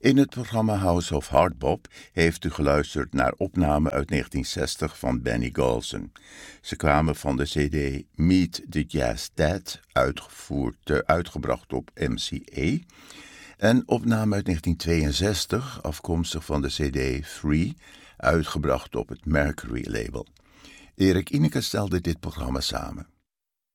In het programma House of Hardbop heeft u geluisterd naar opnamen uit 1960 van Benny Golson. Ze kwamen van de cd Meet the Jazz Dad, uitgebracht op MCA. En opname uit 1962, afkomstig van de cd Free, uitgebracht op het Mercury label. Erik Ineke stelde dit programma samen.